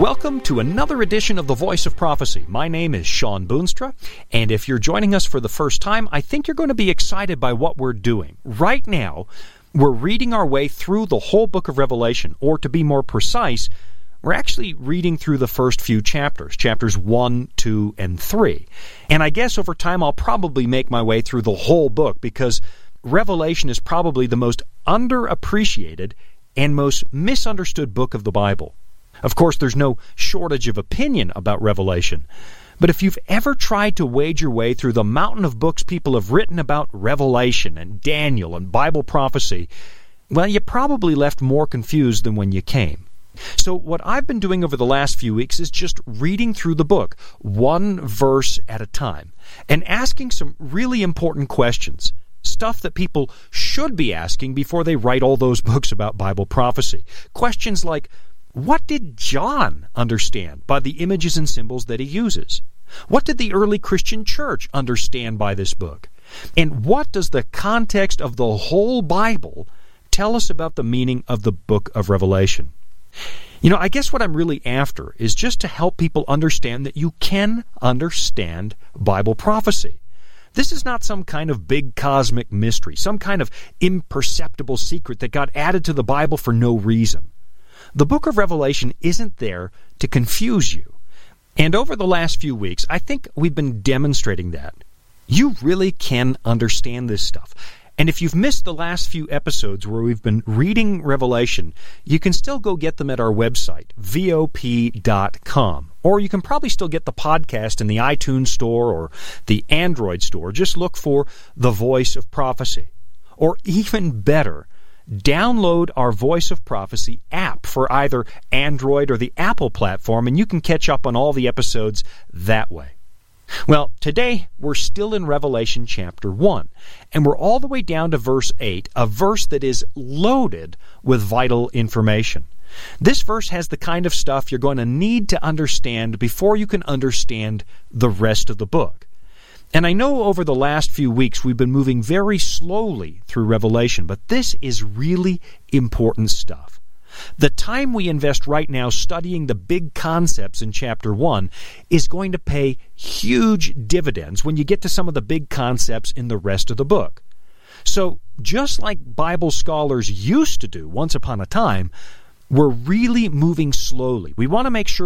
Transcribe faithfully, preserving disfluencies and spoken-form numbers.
Welcome to another edition of The Voice of Prophecy. My name is Sean Boonstra, and if you're joining us for the first time, I think you're going to be excited by what we're doing. Right now, we're reading our way through the whole book of Revelation, or to be more precise, we're actually reading through the first few chapters, chapters one, two, and three. And I guess over time I'll probably make my way through the whole book, because Revelation is probably the most underappreciated and most misunderstood book of the Bible. Of course, there's no shortage of opinion about Revelation, but if you've ever tried to wade your way through the mountain of books people have written about Revelation and Daniel and Bible prophecy, well, you probably left more confused than when you came. So what I've been doing over the last few weeks is just reading through the book, one verse at a time, and asking some really important questions. Stuff that people should be asking before they write all those books about Bible prophecy. Questions like, what did John understand by the images and symbols that he uses? What did the early Christian church understand by this book? And what does the context of the whole Bible tell us about the meaning of the book of Revelation? You know, I guess what I'm really after is just to help people understand that you can understand Bible prophecy. This is not some kind of big cosmic mystery, some kind of imperceptible secret that got added to the Bible for no reason. The book of Revelation isn't there to confuse you. And over the last few weeks, I think we've been demonstrating that. You really can understand this stuff. And if you've missed the last few episodes where we've been reading Revelation, you can still go get them at our website, V O P dot com. Or you can probably still get the podcast in the iTunes store or the Android store. Just look for The Voice of Prophecy. Or even better, download our Voice of Prophecy app for either Android or the Apple platform, and you can catch up on all the episodes that way. Well, today we're still in Revelation chapter one, and we're all the way down to verse eight, a verse that is loaded with vital information. This verse has the kind of stuff you're going to need to understand before you can understand the rest of the book. And I know over the last few weeks we've been moving very slowly through Revelation, but this is really important stuff. The time we invest right now studying the big concepts in chapter one is going to pay huge dividends when you get to some of the big concepts in the rest of the book. So, just like Bible scholars used to do once upon a time, we're really moving slowly. We want to make sure